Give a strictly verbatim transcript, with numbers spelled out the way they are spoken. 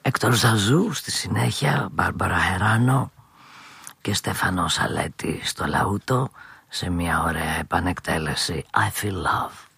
Έκτορ Ζαζού στη συνέχεια, Μπάρμπαρα Χεράνο και Στέφανο Σαλέτη στο λαούτο σε μια ωραία επανεκτέλεση I Feel Love.